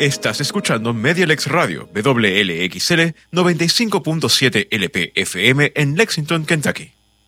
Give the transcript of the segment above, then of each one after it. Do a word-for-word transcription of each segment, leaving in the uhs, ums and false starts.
Estás escuchando Medialex Radio, W L X L noventa y cinco punto siete L P F M en Lexington, Kentucky.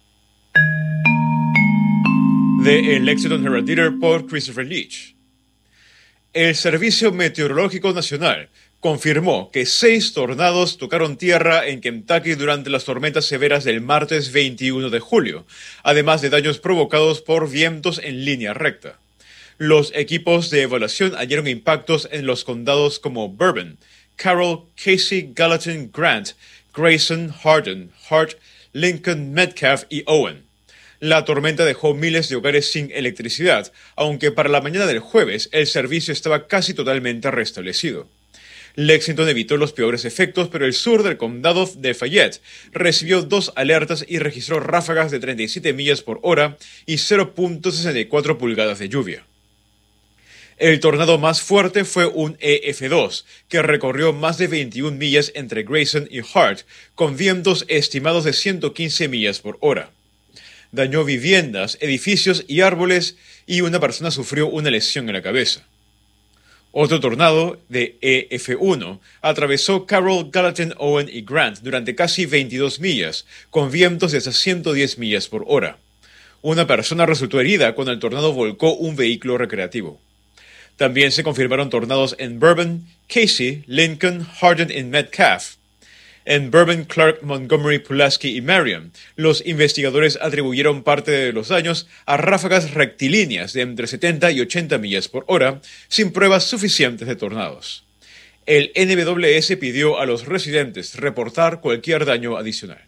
De el Lexington Herald Leader por Christopher Leach. El Servicio Meteorológico Nacional confirmó que seis tornados tocaron tierra en Kentucky durante las tormentas severas del martes veintiuno de julio, además de daños provocados por vientos en línea recta. Los equipos de evaluación hallaron impactos en los condados como Bourbon, Carroll, Casey, Gallatin, Grant, Grayson, Hardin, Hart, Lincoln, Metcalf y Owen. La tormenta dejó miles de hogares sin electricidad, aunque para la mañana del jueves el servicio estaba casi totalmente restablecido. Lexington evitó los peores efectos, pero el sur del condado de Fayette recibió dos alertas y registró ráfagas de treinta y siete millas por hora y cero punto sesenta y cuatro pulgadas de lluvia. El tornado más fuerte fue un E F dos, que recorrió más de veintiuna millas entre Grayson y Hart, con vientos estimados de ciento quince millas por hora. Dañó viviendas, edificios y árboles, y una persona sufrió una lesión en la cabeza. Otro tornado, de E F uno, atravesó Carroll, Gallatin, Owen y Grant durante casi veintidós millas, con vientos de hasta ciento diez millas por hora. Una persona resultó herida cuando el tornado volcó un vehículo recreativo. También se confirmaron tornados en Bourbon, Casey, Lincoln, Hardin y Metcalf. En Bourbon, Clark, Montgomery, Pulaski y Marion, los investigadores atribuyeron parte de los daños a ráfagas rectilíneas de entre setenta y ochenta millas por hora, sin pruebas suficientes de tornados. El N W S pidió a los residentes reportar cualquier daño adicional.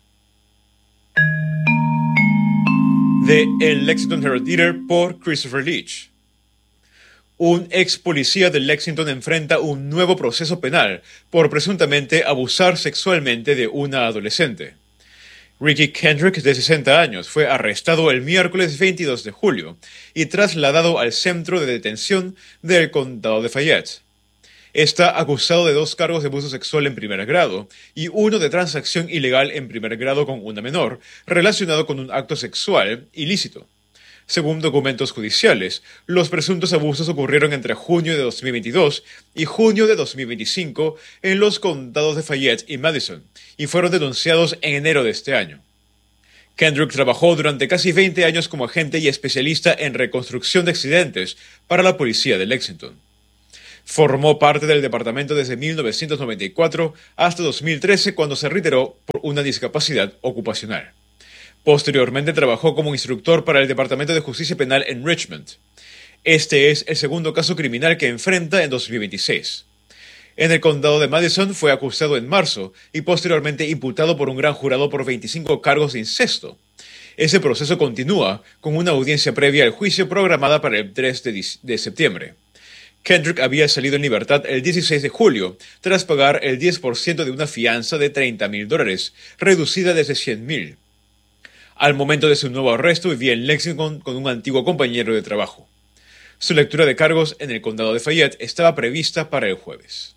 De el Lexington Herald Leader por Christopher Leach. Un ex policía de Lexington enfrenta un nuevo proceso penal por presuntamente abusar sexualmente de una adolescente. Ricky Kendrick, de sesenta años, fue arrestado el miércoles veintidós de julio y trasladado al centro de detención del condado de Fayette. Está acusado de dos cargos de abuso sexual en primer grado y uno de transacción ilegal en primer grado con una menor, relacionado con un acto sexual ilícito. Según documentos judiciales, los presuntos abusos ocurrieron entre junio de dos mil veintidós y junio de dos mil veinticinco en los condados de Fayette y Madison, y fueron denunciados en enero de este año. Kendrick trabajó durante casi veinte años como agente y especialista en reconstrucción de accidentes para la policía de Lexington. Formó parte del departamento desde mil novecientos noventa y cuatro hasta dos mil trece, cuando se retiró por una discapacidad ocupacional. Posteriormente trabajó como instructor para el Departamento de Justicia Penal en Richmond. Este es el segundo caso criminal que enfrenta en dos mil veintiséis. En el condado de Madison fue acusado en marzo y posteriormente imputado por un gran jurado por veinticinco cargos de incesto. Ese proceso continúa con una audiencia previa al juicio programada para el tres de septiembre. Kendrick había salido en libertad el dieciséis de julio tras pagar el diez por ciento de una fianza de treinta mil dólares, reducida desde cien mil. Al momento de su nuevo arresto vivía en Lexington con un antiguo compañero de trabajo. Su lectura de cargos en el condado de Fayette estaba prevista para el jueves.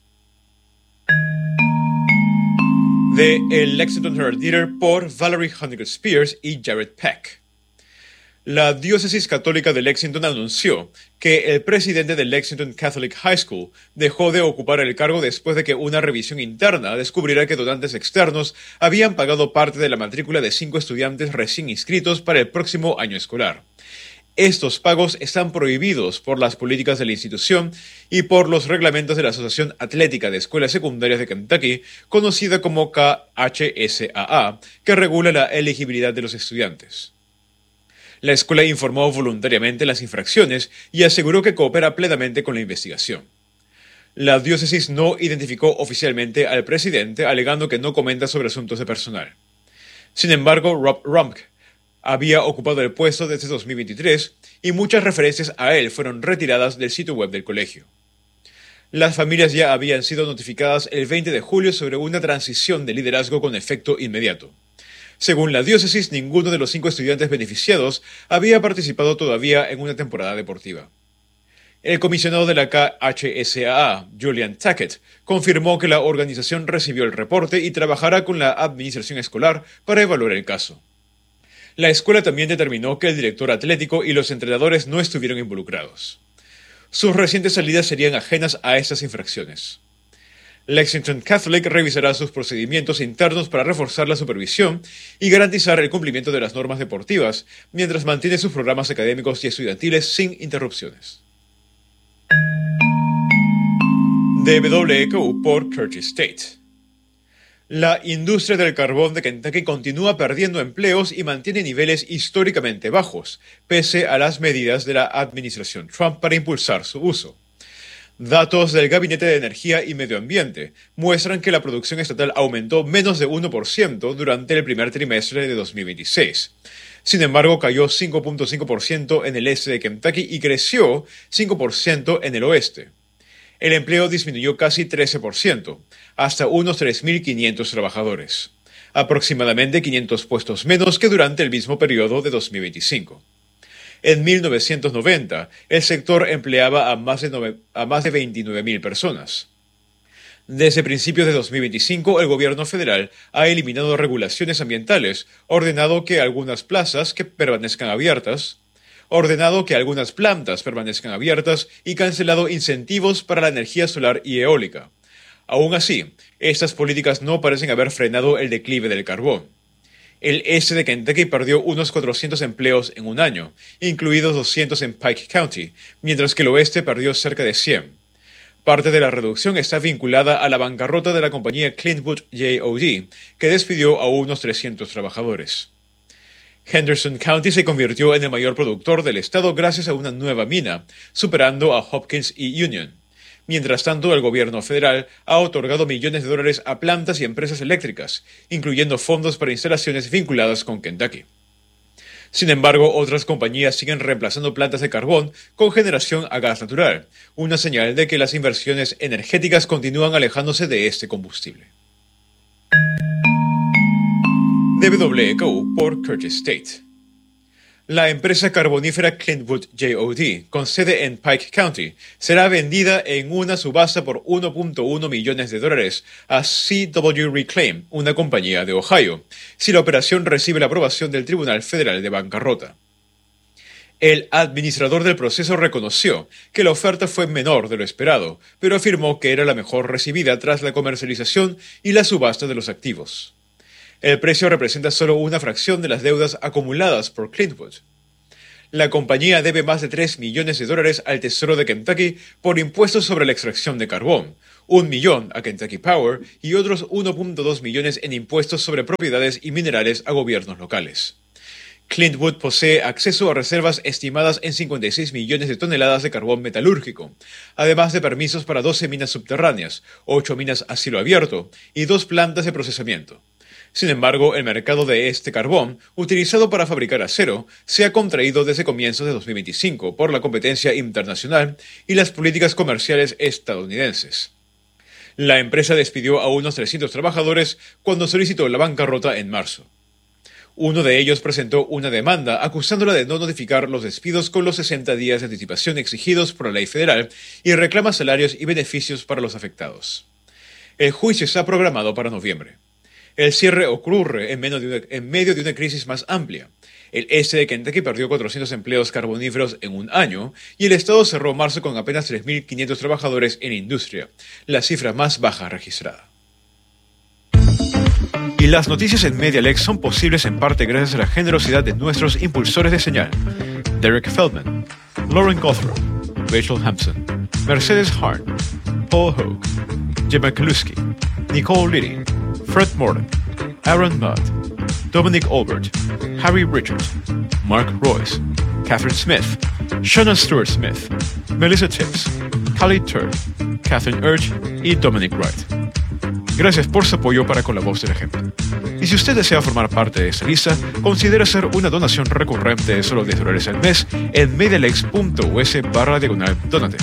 De el Lexington Herald Leader por Valerie Honeycutt Spears y Jared Peck. La diócesis católica de Lexington anunció que el presidente del Lexington Catholic High School dejó de ocupar el cargo después de que una revisión interna descubriera que donantes externos habían pagado parte de la matrícula de cinco estudiantes recién inscritos para el próximo año escolar. Estos pagos están prohibidos por las políticas de la institución y por los reglamentos de la Asociación Atlética de Escuelas Secundarias de Kentucky, conocida como K H S A A, que regula la elegibilidad de los estudiantes. La escuela informó voluntariamente las infracciones y aseguró que coopera plenamente con la investigación. La diócesis no identificó oficialmente al presidente, alegando que no comenta sobre asuntos de personal. Sin embargo, Rob Rumpf había ocupado el puesto desde dos mil veintitrés y muchas referencias a él fueron retiradas del sitio web del colegio. Las familias ya habían sido notificadas el veinte de julio sobre una transición de liderazgo con efecto inmediato. Según la diócesis, ninguno de los cinco estudiantes beneficiados había participado todavía en una temporada deportiva. El comisionado de la K H S A A, Julian Tackett, confirmó que la organización recibió el reporte y trabajará con la administración escolar para evaluar el caso. La escuela también determinó que el director atlético y los entrenadores no estuvieron involucrados. Sus recientes salidas serían ajenas a estas infracciones. Lexington Catholic revisará sus procedimientos internos para reforzar la supervisión y garantizar el cumplimiento de las normas deportivas, mientras mantiene sus programas académicos y estudiantiles sin interrupciones. D W K U por Curtis State. La industria del carbón de Kentucky continúa perdiendo empleos y mantiene niveles históricamente bajos, pese a las medidas de la administración Trump para impulsar su uso. Datos del Gabinete de Energía y Medio Ambiente muestran que la producción estatal aumentó menos de uno por ciento durante el primer trimestre de dos mil veintiséis. Sin embargo, cayó cinco punto cinco por ciento en el este de Kentucky y creció cinco por ciento en el oeste. El empleo disminuyó casi trece por ciento, hasta unos tres mil quinientos trabajadores, aproximadamente quinientos puestos menos que durante el mismo periodo de dos mil veinticinco. En mil novecientos noventa, el sector empleaba a más de, nove, a más de veintinueve mil personas. Desde principios de dos mil veinticinco, el gobierno federal ha eliminado regulaciones ambientales, ordenado que algunas plazas que permanezcan abiertas, ordenado que algunas plantas permanezcan abiertas y cancelado incentivos para la energía solar y eólica. Aún así, estas políticas no parecen haber frenado el declive del carbón. El este de Kentucky perdió unos cuatrocientos empleos en un año, incluidos doscientos en Pike County, mientras que el oeste perdió cerca de cien. Parte de la reducción está vinculada a la bancarrota de la compañía Clintwood J O D, que despidió a unos trescientos trabajadores. Henderson County se convirtió en el mayor productor del estado gracias a una nueva mina, superando a Hopkins y Union. Mientras tanto, el gobierno federal ha otorgado millones de dólares a plantas y empresas eléctricas, incluyendo fondos para instalaciones vinculadas con Kentucky. Sin embargo, otras compañías siguen reemplazando plantas de carbón con generación a gas natural, una señal de que las inversiones energéticas continúan alejándose de este combustible. D W K U por Curtis State. La empresa carbonífera Clintwood J O D, con sede en Pike County, será vendida en una subasta por uno punto uno millones de dólares a C W Reclaim, una compañía de Ohio, si la operación recibe la aprobación del Tribunal Federal de Bancarrota. El administrador del proceso reconoció que la oferta fue menor de lo esperado, pero afirmó que era la mejor recibida tras la comercialización y la subasta de los activos. El precio representa solo una fracción de las deudas acumuladas por Clintwood. La compañía debe más de tres millones de dólares al Tesoro de Kentucky por impuestos sobre la extracción de carbón, un millón a Kentucky Power y otros uno punto dos millones en impuestos sobre propiedades y minerales a gobiernos locales. Clintwood posee acceso a reservas estimadas en cincuenta y seis millones de toneladas de carbón metalúrgico, además de permisos para doce minas subterráneas, ocho minas a cielo abierto y dos plantas de procesamiento. Sin embargo, el mercado de este carbón, utilizado para fabricar acero, se ha contraído desde comienzos de dos mil veinticinco por la competencia internacional y las políticas comerciales estadounidenses. La empresa despidió a unos trescientos trabajadores cuando solicitó la bancarrota en marzo. Uno de ellos presentó una demanda acusándola de no notificar los despidos con los sesenta días de anticipación exigidos por la ley federal y reclama salarios y beneficios para los afectados. El juicio está programado para noviembre. El cierre ocurre en medio, de una, en medio de una crisis más amplia. El este de Kentucky perdió cuatrocientos empleos carboníferos en un año y el estado cerró marzo con apenas tres mil quinientos trabajadores en industria, la cifra más baja registrada. Y las noticias en MediaLex son posibles en parte gracias a la generosidad de nuestros impulsores de señal: Derek Feldman, Lauren Gothrop, Rachel Hampson, Mercedes Hart, Paul Hogue, Jim Kaluski, Nicole Liddy, Fred Morton, Aaron Mudd, Dominic Albert, Harry Richards, Mark Royce, Catherine Smith, Shannon Stewart Smith, Melissa Tibbs, Khalid Turk, Catherine Urge y Dominic Wright. Gracias por su apoyo para con la voz del ejemplo. Y si usted desea formar parte de esta lista, considere hacer una donación recurrente de solo diez dólares al mes en medialex.us barra diagonal donate.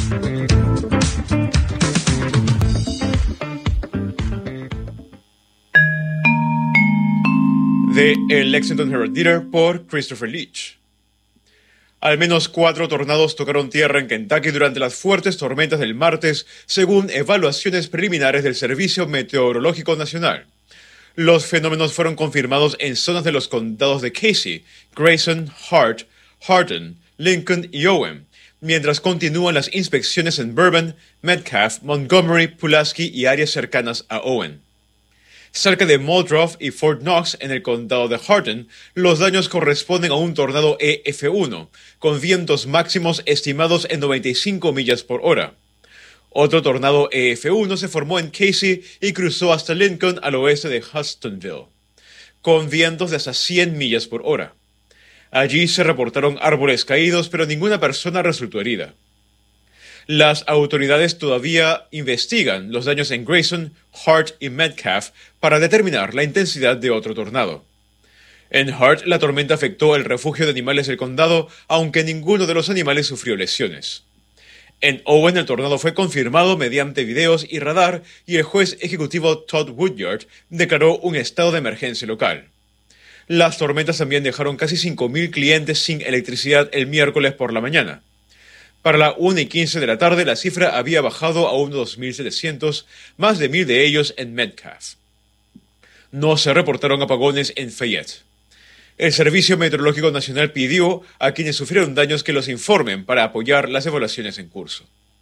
De el Lexington Herald-Leader por Christopher Leach. Al menos cuatro tornados tocaron tierra en Kentucky durante las fuertes tormentas del martes, según evaluaciones preliminares del Servicio Meteorológico Nacional. Los fenómenos fueron confirmados en zonas de los condados de Casey, Grayson, Hart, Hardin, Lincoln y Owen, mientras continúan las inspecciones en Bourbon, Metcalf, Montgomery, Pulaski y áreas cercanas a Owen. Cerca de Muldrow y Fort Knox, en el condado de Hardin, los daños corresponden a un tornado E F uno, con vientos máximos estimados en noventa y cinco millas por hora. Otro tornado E F uno se formó en Casey y cruzó hasta Lincoln al oeste de Hustonville, con vientos de hasta cien millas por hora. Allí se reportaron árboles caídos, pero ninguna persona resultó herida. Las autoridades todavía investigan los daños en Grayson, Hart y Metcalf para determinar la intensidad de otro tornado. En Hart, la tormenta afectó el refugio de animales del condado, aunque ninguno de los animales sufrió lesiones. En Owen, el tornado fue confirmado mediante videos y radar, y el juez ejecutivo Todd Woodyard declaró un estado de emergencia local. Las tormentas también dejaron casi cinco mil clientes sin electricidad el miércoles por la mañana. Para la una y quince de la tarde, la cifra había bajado a unos dos mil setecientos, más de mil de ellos en Metcalf. No se reportaron apagones en Fayette. El Servicio Meteorológico Nacional pidió a quienes sufrieron daños que los informen para apoyar las evaluaciones en curso.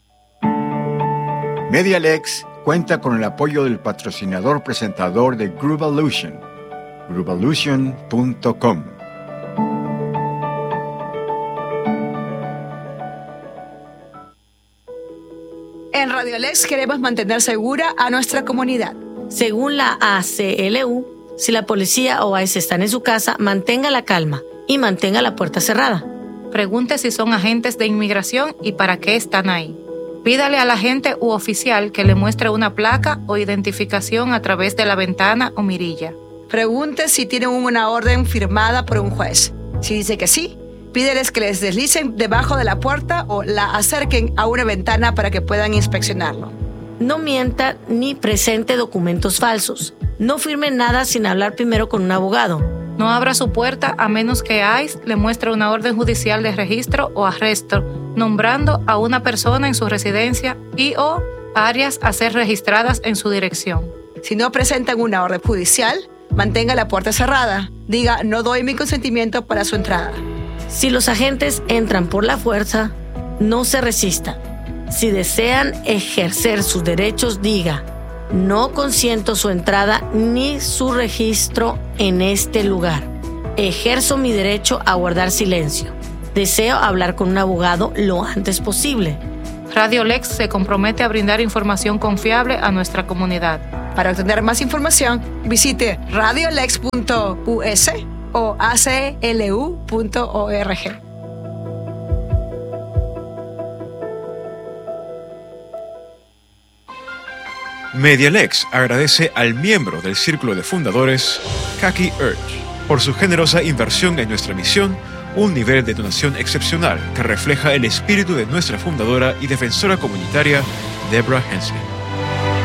MediaLex cuenta con el apoyo del patrocinador presentador de Groovalution, groovalution punto com. En Radio Lex queremos mantener segura a nuestra comunidad. Según la A C L U, si la policía o ICE están en su casa, mantenga la calma y mantenga la puerta cerrada. Pregunte si son agentes de inmigración y para qué están ahí. Pídale al agente u oficial que le muestre una placa o identificación a través de la ventana o mirilla. Pregunte si tienen una orden firmada por un juez. Si dice que sí, pídeles que les deslicen debajo de la puerta o la acerquen a una ventana para que puedan inspeccionarlo. No mienta ni presente documentos falsos. No firme nada sin hablar primero con un abogado. No abra su puerta a menos que ICE le muestre una orden judicial de registro o arresto, nombrando a una persona en su residencia y o áreas a ser registradas en su dirección. Si no presentan una orden judicial, mantenga la puerta cerrada. Diga, no doy mi consentimiento para su entrada. Si los agentes entran por la fuerza, no se resista. Si desean ejercer sus derechos, diga, no consiento su entrada ni su registro en este lugar. Ejerzo mi derecho a guardar silencio. Deseo hablar con un abogado lo antes posible. Radio Lex se compromete a brindar información confiable a nuestra comunidad. Para obtener más información, visite radiolex punto u s o a c l u punto org. MediaLex agradece al miembro del Círculo de Fundadores, Kaki Urge, por su generosa inversión en nuestra misión, un nivel de donación excepcional que refleja el espíritu de nuestra fundadora y defensora comunitaria, Deborah Hensley.